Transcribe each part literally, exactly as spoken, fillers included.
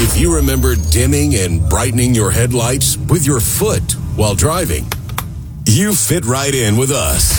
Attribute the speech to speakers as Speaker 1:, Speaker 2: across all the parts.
Speaker 1: If you remember dimming and brightening your headlights with your foot while driving, you fit right in with us.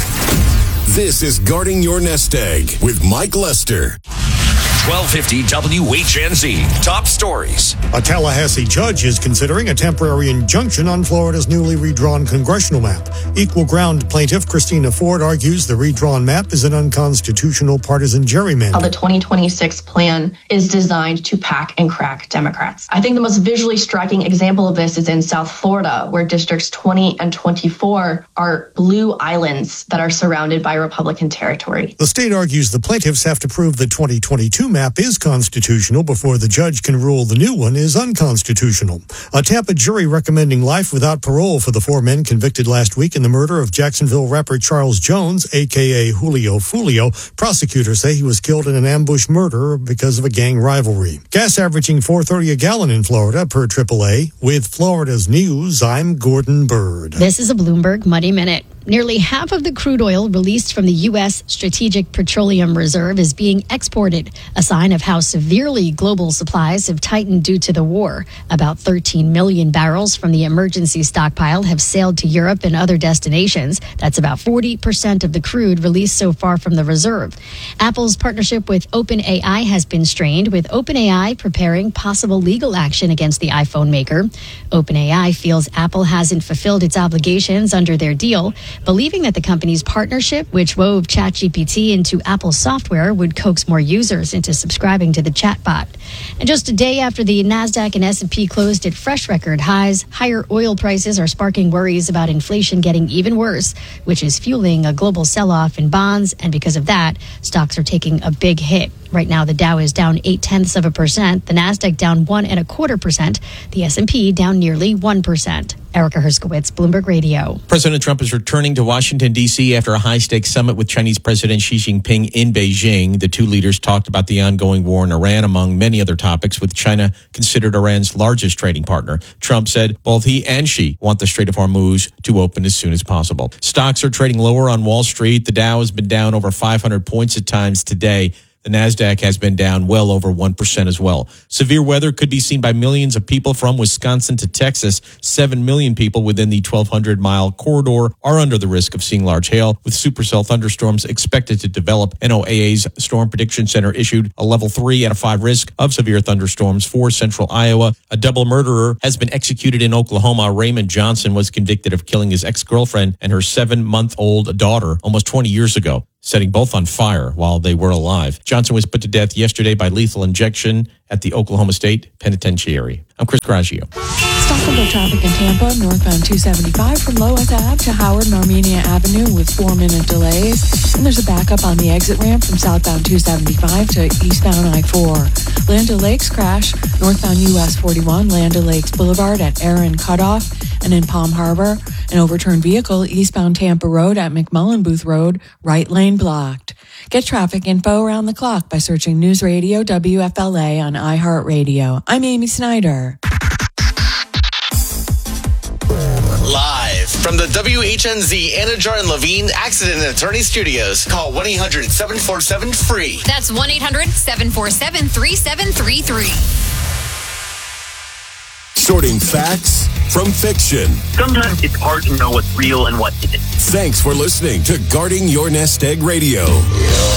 Speaker 1: This is Guarding Your Nest Egg with Mike Lester.
Speaker 2: twelve fifty W H N Z. Top stories.
Speaker 3: A Tallahassee judge is considering a temporary injunction on Florida's newly redrawn congressional map. Equal Ground plaintiff Christina Ford argues the redrawn map is an unconstitutional partisan gerrymander.
Speaker 4: The twenty twenty-six plan is designed to pack and crack Democrats. I think the most visually striking example of this is in South Florida, where districts twenty and twenty-four are blue islands that are surrounded by Republican territory.
Speaker 3: The state argues the plaintiffs have to prove the twenty twenty-two map is constitutional before the judge can rule the new one is unconstitutional. A Tampa jury recommending life without parole for the four men convicted last week in the murder of Jacksonville rapper Charles Jones, a k a. Julio Fulio. Prosecutors say he was killed in an ambush murder because of a gang rivalry. Gas averaging four thirty a gallon in Florida per triple A. With Florida's news, I'm Gordon Bird.
Speaker 5: This is a Bloomberg Money Minute. Nearly half of the crude oil released from the U S Strategic Petroleum Reserve is being exported, a sign of how severely global supplies have tightened due to the war. About thirteen million barrels from the emergency stockpile have sailed to Europe and other destinations. That's about forty percent of the crude released so far from the reserve. Apple's partnership with OpenAI has been strained, with OpenAI preparing possible legal action against the iPhone maker. OpenAI feels Apple hasn't fulfilled its obligations under their deal, believing that the company's partnership, which wove ChatGPT into Apple's software, would coax more users into subscribing to the chatbot. And just a day after the NASDAQ and S and P closed at fresh record highs, higher oil prices are sparking worries about inflation getting even worse, which is fueling a global sell-off in bonds. And because of that, stocks are taking a big hit. Right now, the Dow is down eight tenths of a percent, the NASDAQ down one and a quarter percent, the S and P down nearly one percent. Erica Herskowitz, Bloomberg Radio.
Speaker 6: President Trump is returning to Washington, D C after a high-stakes summit with Chinese President Xi Jinping in Beijing. The two leaders talked about the ongoing war in Iran, among many other topics, with China considered Iran's largest trading partner. Trump said both he and Xi want the Strait of Hormuz to open as soon as possible. Stocks are trading lower on Wall Street. The Dow has been down over five hundred points at times today. The NASDAQ has been down well over one percent as well. Severe weather could be seen by millions of people from Wisconsin to Texas. Seven million people within the twelve hundred mile corridor are under the risk of seeing large hail, with supercell thunderstorms expected to develop. N O A A's Storm Prediction Center issued a level three out of five risk of severe thunderstorms for central Iowa. A double murderer has been executed in Oklahoma. Raymond Johnson was convicted of killing his ex-girlfriend and her seven-month-old daughter almost twenty years ago, setting both on fire while they were alive. Johnson was put to death yesterday by lethal injection at the Oklahoma State Penitentiary. I'm Chris Graggio.
Speaker 7: Stockholm traffic in Tampa, northbound two seventy-five from Lois Ave to Howard and Armenia Avenue with four-minute delays. And there's a backup on the exit ramp from southbound two seventy-five to eastbound I four. Land O'Lakes crash, northbound U S forty-one, Land O'Lakes Boulevard at Aaron Cutoff and in Palm Harbor. An overturned vehicle eastbound Tampa Road at McMullen Booth Road, right lane blocked. Get traffic info around the clock by searching News Radio W F L A on iHeartRadio. I'm Amy Snyder.
Speaker 8: Live from the W H N Z Anajar and Levine Accident Attorney Studios. Call one eight hundred seven four seven free.
Speaker 9: That's one eight hundred seven four seven three seven three three.
Speaker 1: Sorting facts from fiction.
Speaker 10: Sometimes it's hard to know what's real and what isn't.
Speaker 1: Thanks for listening to Guarding Your Nest Egg Radio.